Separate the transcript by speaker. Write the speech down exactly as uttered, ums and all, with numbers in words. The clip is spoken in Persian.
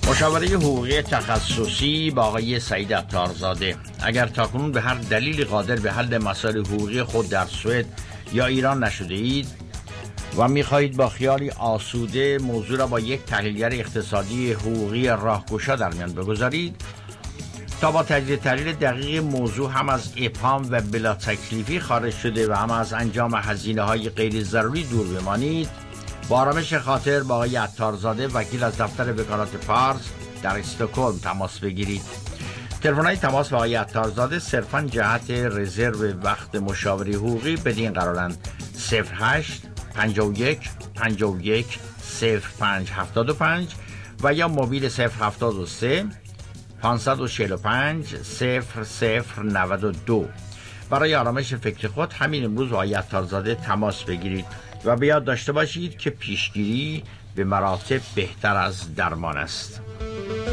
Speaker 1: مشاوره حقوقی تخصصی با آقای سعید عطارزاده. اگر تاکنون به هر دلیلی قادر به حل مسائل حقوقی خود در سوئد یا ایران نشده اید و می‌خواهید با خیالی آسوده موضوع را با یک تحلیلگر اقتصادی حقوقی راهگشا در میان بگذارید تا با تجزیه تحلیل دقیق موضوع هم از ابهام و بلا تکلیفی خارج شده و هم از انجام هزینه‌های غیر ضروری دور بمانید، با آرامش خاطر با آقای عطارزاده وکیل از دفتر وکالت پارس در استکهلم تماس بگیرید. تلفن‌های تماس با آقای عطارزاده صرفاً جهت رزرو وقت مشاوره حقوقی بدین قرارند: صفر هشت پنجاه و یک پنجاه و یک صفر پنج هفتاد و پنج و یا موبیل صفر هفتاد و سه پانصد و چهل و پنج صفر صفر نود و دو. برای آرامش فکر خود همین امروز با آقای عطارزاده تماس بگیرید و به یاد داشته باشید که پیشگیری به مراتب بهتر از درمان است.